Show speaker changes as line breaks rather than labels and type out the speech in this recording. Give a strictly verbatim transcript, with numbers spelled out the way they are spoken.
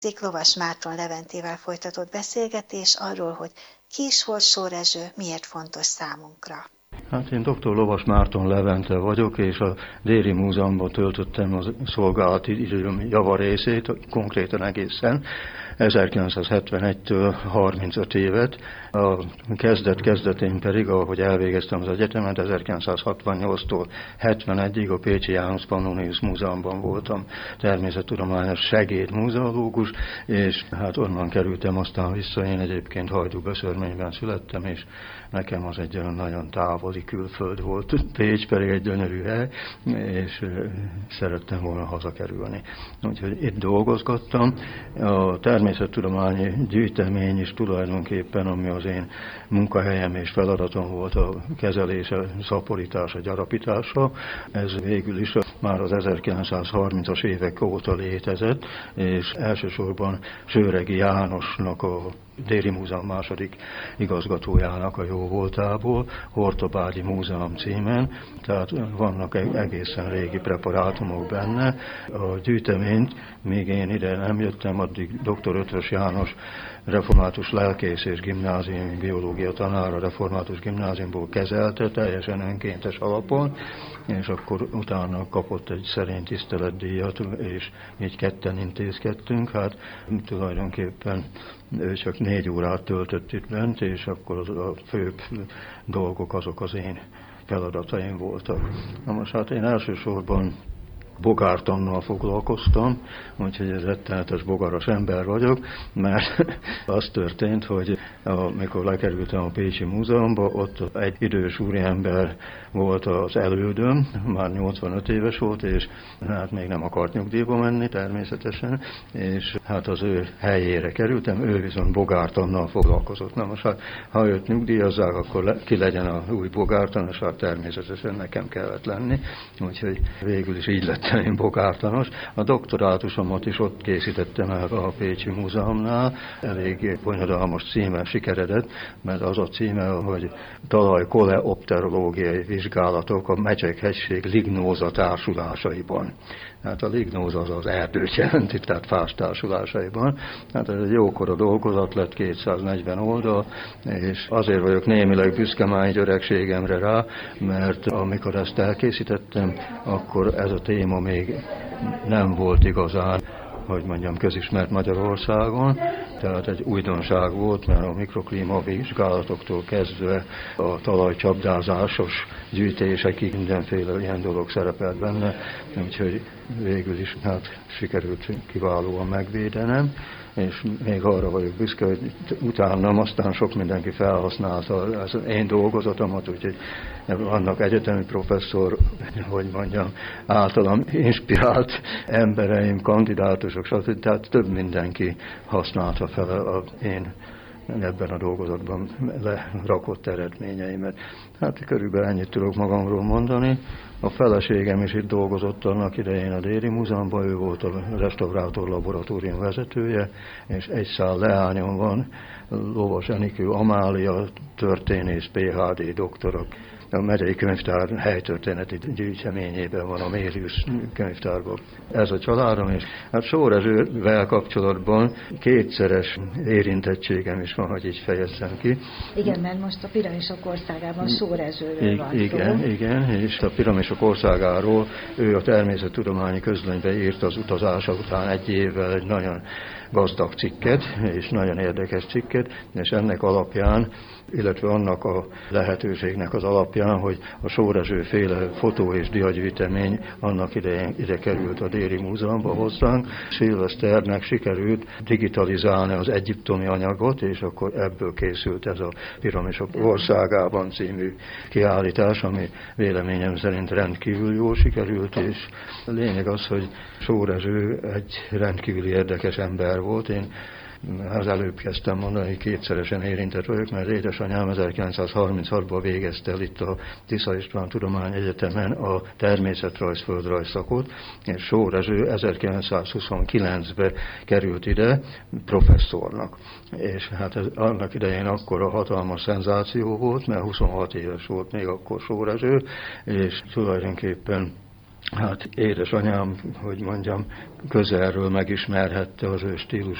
Lovas Márton Leventével folytatott beszélgetés arról, hogy ki is volt Sór Rezső, miért fontos számunkra.
Hát én doktor Lovas Márton Levente vagyok, és a Déri Múzeumban töltöttem a szolgálati időm javarészét, konkrétan egészen ezerkilencszázhetvenegytől harmincöt évet. A kezdet kezdetén pedig, ahogy elvégeztem az egyetemet, ezerkilencszázhatvannyolctól hetvenegyig a Pécsi János Pannonius Múzeumban voltam természettudományos segédmuzeológus, és hát onnan kerültem aztán vissza. Én egyébként Hajdúböszörményben születtem, és nekem az egy olyan nagyon távoli külföld volt. Pécs pedig egy gyönyörű hely, és szerettem volna hazakerülni. Úgyhogy itt dolgozgattam. A természettudományi gyűjtemény is tulajdonképpen, ami az én munkahelyem és feladatom volt, a kezelése, szaporítása, gyarapítása. Ez végül is már az ezerkilencszázharmincas évek óta létezett, és elsősorban Sőregi Jánosnak, a Déri Múzeum második igazgatójának a jó voltából, Hortobágyi Múzeum címen, tehát vannak egészen régi preparátumok benne. A gyűjteményt, míg én ide nem jöttem, addig doktor Ötvös János református lelkész és gimnáziumi biológia tanára református gimnáziumból kezelte, teljesen önkéntes alapon, és akkor utána kapott egy szerény tiszteletdíjat, és így ketten intézkedtünk. Hát tulajdonképpen ő csak négy órát töltött itt bent, és akkor az a főbb dolgok azok az én feladataim voltak. Na most hát én elsősorban bogártannal foglalkoztam, úgyhogy egy rettenetes bogaras ember vagyok, mert az történt, hogy amikor lekerültem a Pécsi Múzeumba, ott egy idős úriember volt az elődöm, már nyolcvanöt éves volt, és hát még nem akart nyugdíjba menni természetesen, és hát az ő helyére kerültem, ő viszont bogártannal foglalkozott. Na most hát, ha őt nyugdíjazzák, akkor le, ki legyen a új bogártan, és hát természetesen nekem kellett lenni, úgyhogy végül is így lett én bogártanos. A doktorátusomat is ott készítettem el a Pécsi Múzeumnál. Elég bonyodalmas címe sikeredett, mert az a címe, hogy talaj-koleopterológiai vizsgálatok a Mecsek-hegység lignóza társulásaiban. Hát a lignóza az az erdőt jelenti, tehát fás társulásaiban. Hát ez egy jókora dolgozat lett, kétszáznegyven oldal, és azért vagyok némileg büszke már egy öregségemre rá, mert amikor ezt elkészítettem, akkor ez a téma még nem volt igazán, hogy mondjam, közismert Magyarországon, tehát egy újdonság volt, mert a mikroklíma vizsgálatoktól kezdve a talajcsapdázásos gyűjtésekig mindenféle ilyen dolog szerepelt benne, úgyhogy végül is hát sikerült kiválóan megvédenem, és még arra vagyok büszke, hogy utánam aztán sok mindenki felhasználta az én dolgozatomat, úgyhogy vannak egyetemi professzor, hogy mondjam, általam inspirált embereim, kandidátusok, stb. Tehát több mindenki használta fel az én ebben a dolgozatban lerakott eredményeimet. Hát körülbelül ennyit tudok magamról mondani. A feleségem is itt dolgozott annak idején a Déri Múzeumban, ő volt a restaurátor laboratórium vezetője, és egy szál leányom van, Lovas Enikő Amália, történész, pé há dé doktor, a megyei könyvtár helytörténeti gyűjteményében van, a Mérius könyvtárban. Ez a családom, és hát Sór Rezsővel kapcsolatban kétszeres érintettségem is van, hogy így fejezzem ki.
Igen, mert most a Piramisok országában Sór Rezsőről van szó.
Igen, igen, és a Piramisok országáról ő a természettudományi közlönybe írt az utazása után egy évvel egy nagyon gazdag cikket, és nagyon érdekes cikket, és ennek alapján, illetve annak a lehetőségnek az alapján, hogy a Sór Rezső féle fotó- és diagyűjtemény annak idején ide került a Déri Múzeumba hozzánk. Szilveszternek sikerült digitalizálni az egyiptomi anyagot, és akkor ebből készült ez a Piramisok országában című kiállítás, ami véleményem szerint rendkívül jól sikerült, és a lényeg az, hogy Sór Rezső egy rendkívül érdekes ember volt. Én az előbb kezdtem mondani, hogy kétszeresen érintett vagyok, mert édesanyám ezerkilencszázharminchatban végezte el itt a Tisza István Tudományegyetemen a természetrajz földrajz szakot, és Sór Rezső ezerkilencszázhuszonkilencben került ide professzornak. És hát ez annak idején akkor a hatalmas szenzáció volt, mert huszonhat éves volt még akkor Sór Rezső, és tulajdonképpen hát édesanyám, hogy mondjam, közelről megismerhette az ő stílusát.